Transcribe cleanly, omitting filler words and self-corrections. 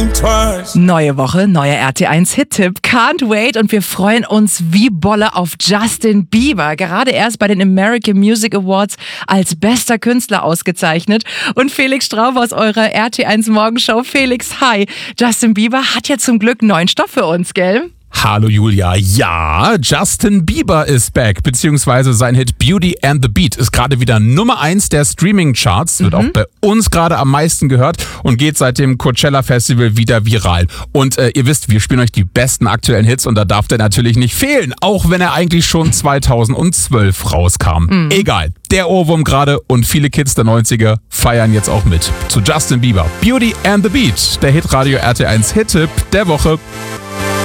think twice. Neue Woche, neuer RT1 Hit-Tipp. Can't wait und wir freuen uns wie Bolle auf Justin Bieber. Gerade erst bei den American Music Awards als bester Künstler ausgezeichnet. Und Felix Straub aus eurer RT1 Morgenshow. Felix, hi. Justin Bieber hat ja zum Glück neuen Stoff für uns, gell? Hallo Julia, ja, Justin Bieber ist back, beziehungsweise sein Hit Beauty and the Beat ist gerade wieder Nummer 1 der Streaming-Charts, wird auch bei uns gerade am meisten gehört und geht seit dem Coachella Festival wieder viral. Und ihr wisst, wir spielen euch die besten aktuellen Hits und da darf der natürlich nicht fehlen, auch wenn er eigentlich schon 2012 rauskam. Egal, der Ohrwurm gerade und viele Kids der 90er feiern jetzt auch mit. Zu Justin Bieber, Beauty and the Beat, der Hitradio RT1 Hit-Tipp der Woche.